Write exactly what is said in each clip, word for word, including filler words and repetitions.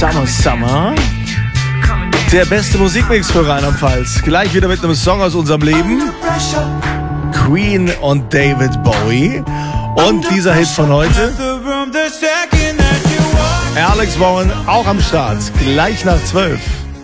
Summer, Summer. Der beste Musikmix für Rheinland-Pfalz. Gleich wieder mit einem Song aus unserem Leben. Queen und David Bowie. Und dieser Hit von heute. Alex Warren auch am Start. Gleich nach zwölf.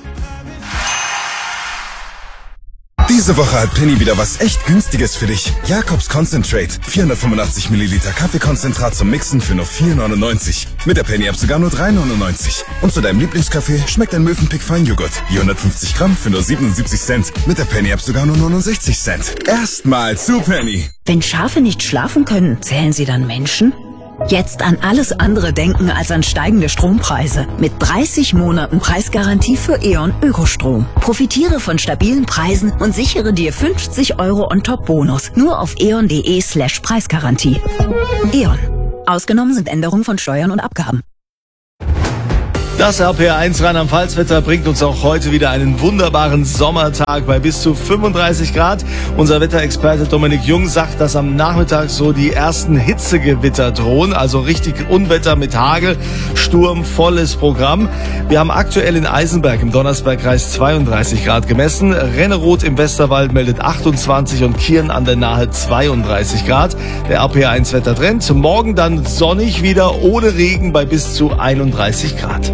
Diese Woche hat Penny wieder was echt Günstiges für dich. Jakobs Concentrate. vierhundertfünfundachtzig Milliliter Kaffeekonzentrat zum Mixen für nur vier neunundneunzig. Mit der Penny-App sogar nur drei neunundneunzig. Und zu deinem Lieblingskaffee schmeckt ein Mövenpick Feinjoghurt. vierhundertfünfzig Gramm für nur siebenundsiebzig Cent. Mit der Penny-App sogar nur neunundsechzig Cent. Erstmal zu Penny. Wenn Schafe nicht schlafen können, zählen sie dann Menschen? Jetzt an alles andere denken als an steigende Strompreise. Mit dreißig Monaten Preisgarantie für E.ON Ökostrom. Profitiere von stabilen Preisen und sichere dir fünfzig Euro on top Bonus. Nur auf eon.de slash Preisgarantie. E.ON. Ausgenommen sind Änderungen von Steuern und Abgaben. Das R P R eins Rheinland-Pfalz-Wetter bringt uns auch heute wieder einen wunderbaren Sommertag bei bis zu fünfunddreißig Grad. Unser Wetterexperte Dominik Jung sagt, dass am Nachmittag so die ersten Hitzegewitter drohen, also richtig Unwetter mit Hagel, Sturm, volles Programm. Wir haben aktuell in Eisenberg im Donnersbergkreis zweiunddreißig Grad gemessen, Renneroth im Westerwald meldet achtundzwanzig und Kirn an der Nahe zweiunddreißig Grad. Der R P R eins Wettertrend, morgen dann sonnig wieder, ohne Regen bei bis zu einunddreißig Grad.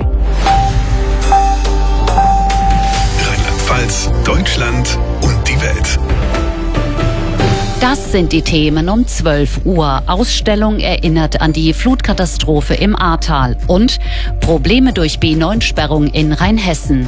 Rheinland-Pfalz, Deutschland und die Welt. Das sind die Themen um zwölf Uhr. Ausstellung erinnert an die Flutkatastrophe im Ahrtal und Probleme durch B neun Sperrung in Rheinhessen.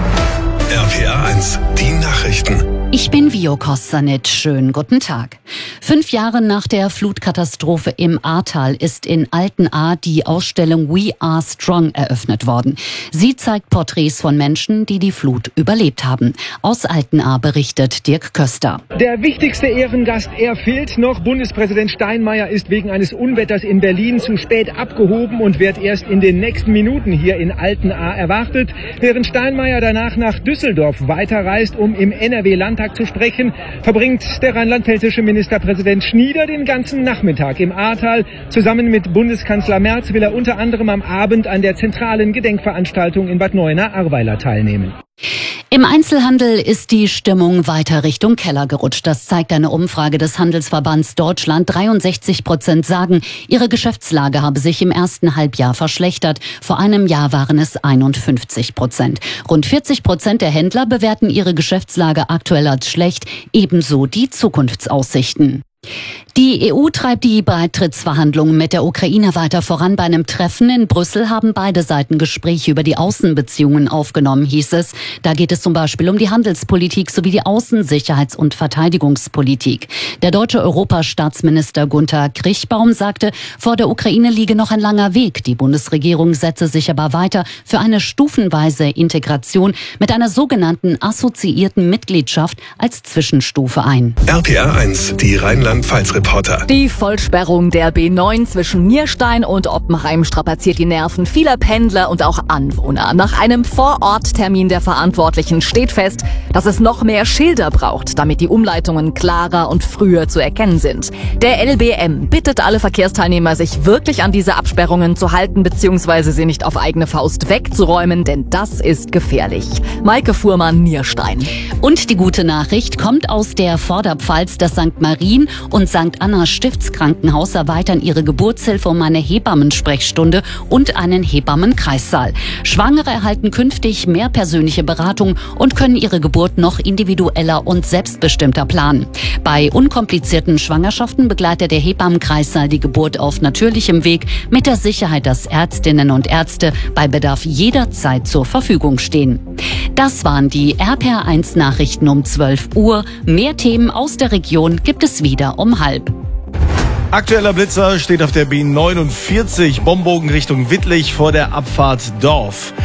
R P R eins, die Nachrichten. Ich bin Vio Kostanic. Schönen guten Tag. Fünf Jahre nach der Flutkatastrophe im Ahrtal ist in Altenahr die Ausstellung We Are Strong eröffnet worden. Sie zeigt Porträts von Menschen, die die Flut überlebt haben. Aus Altenahr berichtet Dirk Köster. Der wichtigste Ehrengast, er fehlt noch. Bundespräsident Steinmeier ist wegen eines Unwetters in Berlin zu spät abgehoben und wird erst in den nächsten Minuten hier in Altenahr erwartet. Während Steinmeier danach nach Düsseldorf weiterreist, um im N R W-Landtag zu sprechen, verbringt der rheinland-pfälzische Ministerpräsident Schnieder den ganzen Nachmittag im Ahrtal. Zusammen mit Bundeskanzler Merz will er unter anderem am Abend an der zentralen Gedenkveranstaltung in Bad Neuenahr-Ahrweiler teilnehmen. Im Einzelhandel ist die Stimmung weiter Richtung Keller gerutscht. Das zeigt eine Umfrage des Handelsverbands Deutschland. dreiundsechzig Prozent sagen, ihre Geschäftslage habe sich im ersten Halbjahr verschlechtert. Vor einem Jahr waren es einundfünfzig Prozent. Rund vierzig Prozent der Händler bewerten ihre Geschäftslage aktuell als schlecht, ebenso die Zukunftsaussichten. Die E U treibt die Beitrittsverhandlungen mit der Ukraine weiter voran. Bei einem Treffen in Brüssel haben beide Seiten Gespräche über die Außenbeziehungen aufgenommen, hieß es. Da geht es zum Beispiel um die Handelspolitik sowie die Außen-, Sicherheits- und Verteidigungspolitik. Der deutsche Europastaatsminister Gunther Krichbaum sagte, vor der Ukraine liege noch ein langer Weg. Die Bundesregierung setze sich aber weiter für eine stufenweise Integration mit einer sogenannten assoziierten Mitgliedschaft als Zwischenstufe ein. R P R eins, die Rheinland-Pfalz-Reporter. Die Vollsperrung der B neun zwischen Nierstein und Oppenheim strapaziert die Nerven vieler Pendler und auch Anwohner. Nach einem Vororttermin der Verantwortlichen steht fest, dass es noch mehr Schilder braucht, damit die Umleitungen klarer und früher zu erkennen sind. Der L B M bittet alle Verkehrsteilnehmer, sich wirklich an diese Absperrungen zu halten bzw. sie nicht auf eigene Faust wegzuräumen, denn das ist gefährlich. Maike Fuhrmann, Nierstein. Und die gute Nachricht kommt aus der Vorderpfalz. Das Sankt Marien und Sankt Anna Stiftskrankenhaus erweitern ihre Geburtshilfe um eine Hebammensprechstunde und einen Hebammenkreissaal. Schwangere erhalten künftig mehr persönliche Beratung und können ihre Geburt noch individueller und selbstbestimmter planen. Bei unkomplizierten Schwangerschaften begleitet der Hebammenkreissaal die Geburt auf natürlichem Weg mit der Sicherheit, dass Ärztinnen und Ärzte bei Bedarf jederzeit zur Verfügung stehen. Das waren die R P R eins Nachrichten um zwölf Uhr. Mehr Themen aus der Region gibt es wieder um halb. Aktueller Blitzer steht auf der B neunundvierzig, Bombogen Richtung Wittlich vor der Abfahrt Dorf.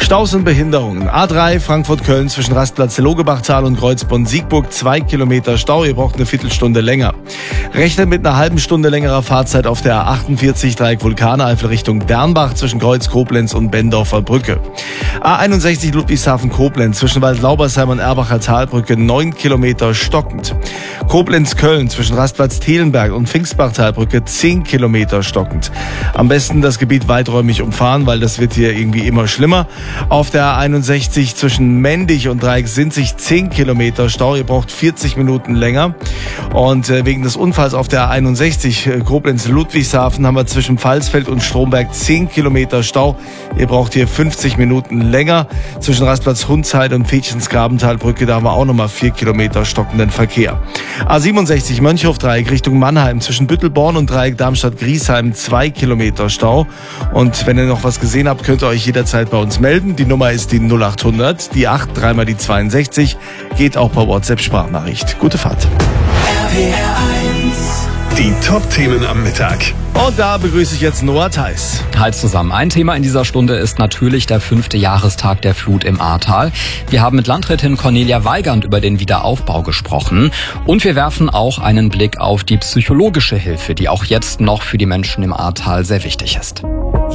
Staus und Behinderungen. A drei Frankfurt-Köln zwischen Rastplatz Logebachtal und Kreuzbonn-Siegburg. Zwei Kilometer Stau. Ihr braucht eine Viertelstunde länger. Rechnet mit einer halben Stunde längerer Fahrzeit auf der A achtundvierzig Dreieck Vulkaneifel Richtung Dernbach zwischen Kreuz Koblenz und Bendorfer Brücke. A einundsechzig Ludwigshafen-Koblenz zwischen Waldlaubersheim und Erbacher Talbrücke. Neun Kilometer stockend. Koblenz-Köln zwischen Rastplatz Thelenberg und Pfingstbachtalbrücke. Zehn Kilometer stockend. Am besten das Gebiet weiträumig umfahren, weil das wird hier irgendwie immer schlimmer. Auf der A einundsechzig zwischen Mendig und Dreieck Sinzig zehn Kilometer Stau. Ihr braucht vierzig Minuten länger. Und äh, wegen des Unfalls auf der A einundsechzig äh, Koblenz-Ludwigshafen haben wir zwischen Pfalzfeld und Stromberg zehn Kilometer Stau. Ihr braucht hier fünfzig Minuten länger. Zwischen Rastplatz Hundsheide und Fädchensgrabentalbrücke, da haben wir auch nochmal vier Kilometer stockenden Verkehr. A siebenundsechzig Mönchhof-Dreieck Richtung Mannheim zwischen Büttelborn und Dreieck Darmstadt-Griesheim zwei Kilometer Stau. Und wenn ihr noch was gesehen habt, könnt ihr euch jederzeit bei uns melden. Die Nummer ist die null achthundert, die acht, dreimal die zweiundsechzig. Geht auch per WhatsApp-Sprachnachricht. Gute Fahrt. R P R eins. Die Top-Themen am Mittag. Und da begrüße ich jetzt Noah Theis. Halt zusammen. Ein Thema in dieser Stunde ist natürlich der fünfte Jahrestag der Flut im Ahrtal. Wir haben mit Landrätin Cornelia Weigand über den Wiederaufbau gesprochen. Und wir werfen auch einen Blick auf die psychologische Hilfe, die auch jetzt noch für die Menschen im Ahrtal sehr wichtig ist.